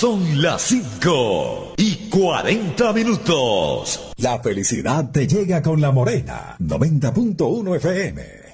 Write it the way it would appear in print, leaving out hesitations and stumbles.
Son las 5:40. La felicidad te llega con La Morena, 90.1 FM.